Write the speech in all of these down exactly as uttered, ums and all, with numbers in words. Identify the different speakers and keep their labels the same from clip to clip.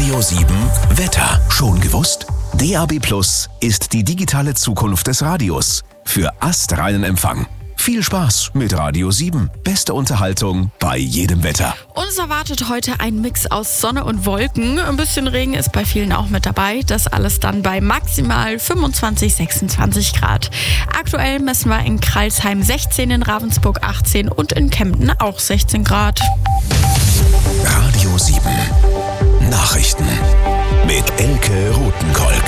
Speaker 1: Radio sieben Wetter. Schon gewusst? D A B Plus ist die digitale Zukunft des Radios. Für astreinen Empfang. Viel Spaß mit Radio sieben. Beste Unterhaltung bei jedem Wetter.
Speaker 2: Uns erwartet heute ein Mix aus Sonne und Wolken. Ein bisschen Regen ist bei vielen auch mit dabei. Das alles dann bei maximal fünfundzwanzig, sechsundzwanzig Grad. Aktuell messen wir in Crailsheim sechzehn, in Ravensburg achtzehn und in Kempten auch sechzehn Grad.
Speaker 1: Radio sieben. Nachrichten mit Elke Rothenkolk.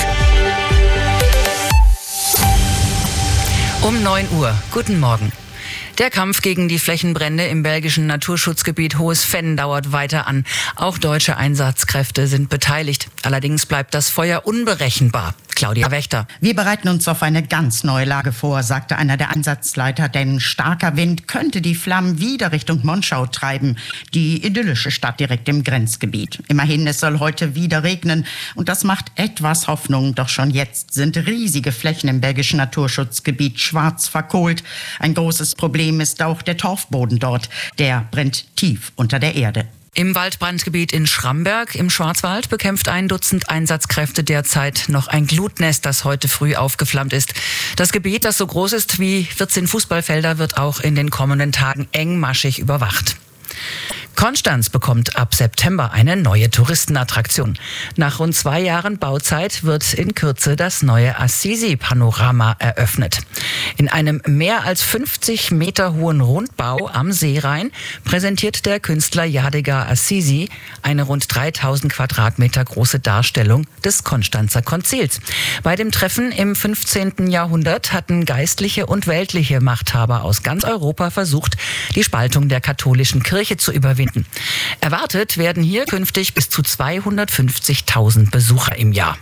Speaker 3: Um neun Uhr. Guten Morgen. Der Kampf gegen die Flächenbrände im belgischen Naturschutzgebiet Hohes Venn dauert weiter an. Auch deutsche Einsatzkräfte sind beteiligt. Allerdings bleibt das Feuer unberechenbar. Claudia Wächter.
Speaker 4: Wir bereiten uns auf eine ganz neue Lage vor, sagte einer der Einsatzleiter, denn starker Wind könnte die Flammen wieder Richtung Monschau treiben, die idyllische Stadt direkt im Grenzgebiet. Immerhin, es soll heute wieder regnen und das macht etwas Hoffnung. Doch schon jetzt sind riesige Flächen im belgischen Naturschutzgebiet schwarz verkohlt. Ein großes Problem ist auch der Torfboden dort. Der brennt tief unter der Erde.
Speaker 3: Im Waldbrandgebiet in Schramberg im Schwarzwald bekämpft ein Dutzend Einsatzkräfte derzeit noch ein Glutnest, das heute früh aufgeflammt ist. Das Gebiet, das so groß ist wie vierzehn Fußballfelder, wird auch in den kommenden Tagen engmaschig überwacht. Konstanz bekommt ab September eine neue Touristenattraktion. Nach rund zwei Jahren Bauzeit wird in Kürze das neue Assisi-Panorama eröffnet. In einem mehr als fünfzig Meter hohen Rundbau am Seerhein präsentiert der Künstler Yadigar Assisi eine rund dreitausend Quadratmeter große Darstellung des Konstanzer Konzils. Bei dem Treffen im fünfzehnten Jahrhundert hatten geistliche und weltliche Machthaber aus ganz Europa versucht, die Spaltung der katholischen Kirche zu überwinden. Erwartet werden hier künftig bis zu zweihundertfünfzigtausend Besucher im Jahr.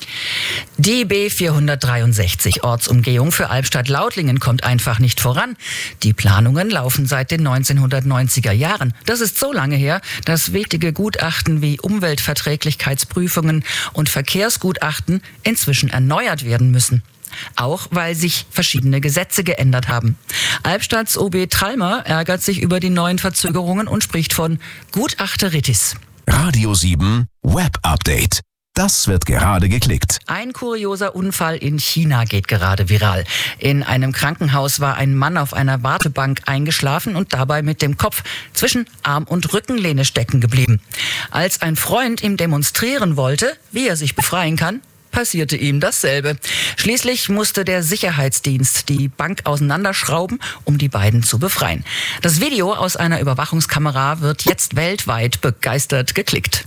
Speaker 3: Die B vierhundertdreiundsechzig Ortsumgehung für Albstadt-Lautlingen kommt einfach nicht voran. Die Planungen laufen seit den neunzehnhundertneunziger Jahren. Das ist so lange her, dass wichtige Gutachten wie Umweltverträglichkeitsprüfungen und Verkehrsgutachten inzwischen erneuert werden müssen. Auch weil sich verschiedene Gesetze geändert haben. Albstadts O B Trallmer ärgert sich über die neuen Verzögerungen und spricht von Gutachteritis.
Speaker 1: Radio sieben Web Update. Das wird gerade geklickt.
Speaker 3: Ein kurioser Unfall in China geht gerade viral. In einem Krankenhaus war ein Mann auf einer Wartebank eingeschlafen und dabei mit dem Kopf zwischen Arm- und Rückenlehne stecken geblieben. Als ein Freund ihm demonstrieren wollte, wie er sich befreien kann, passierte ihm dasselbe. Schließlich musste der Sicherheitsdienst die Bank auseinanderschrauben, um die beiden zu befreien. Das Video aus einer Überwachungskamera wird jetzt weltweit begeistert geklickt.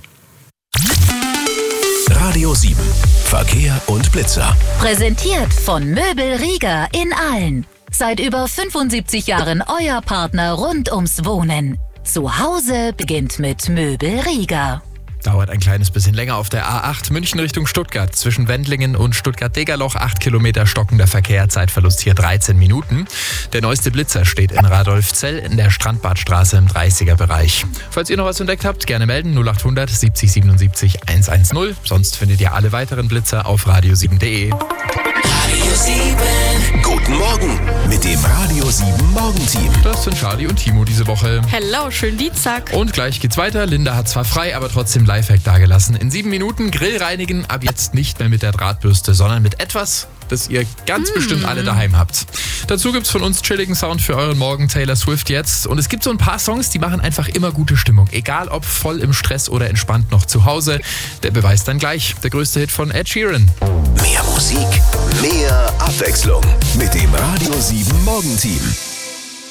Speaker 1: Radio sieben. Verkehr und Blitzer.
Speaker 5: Präsentiert von Möbel Rieger in Aalen. Seit über fünfundsiebzig Jahren euer Partner rund ums Wohnen. Zu Hause beginnt mit Möbel Rieger.
Speaker 6: Dauert ein kleines bisschen länger auf der A acht München Richtung Stuttgart. Zwischen Wendlingen und Stuttgart-Degerloch acht Kilometer stockender Verkehr, Zeitverlust hier dreizehn Minuten. Der neueste Blitzer steht in Radolfzell in der Strandbadstraße im dreißiger Bereich. Falls ihr noch was entdeckt habt, gerne melden null achthundert siebzig siebenundsiebzig hundertzehn. Sonst findet ihr alle weiteren Blitzer auf radio sieben punkt de.
Speaker 1: Radio sieben. Guten Morgen mit dem Radio sieben Morgenteam.
Speaker 6: Das sind Charlie und Timo diese Woche.
Speaker 2: Hello, schönen Dienstag.
Speaker 6: Und gleich geht's weiter. Linda hat zwar frei, aber trotzdem Lifehack dagelassen. In sieben Minuten Grill reinigen, ab jetzt nicht mehr mit der Drahtbürste, sondern mit etwas, das ihr ganz mm. bestimmt alle daheim habt. Dazu gibt's von uns chilligen Sound für euren Morgen, Taylor Swift jetzt. Und es gibt so ein paar Songs, die machen einfach immer gute Stimmung. Egal ob voll im Stress oder entspannt noch zu Hause. Der Beweis dann gleich. Der größte Hit von Ed Sheeran.
Speaker 1: Mehr Musik, mehr Abwechslung mit dem Radio sieben Morgenteam.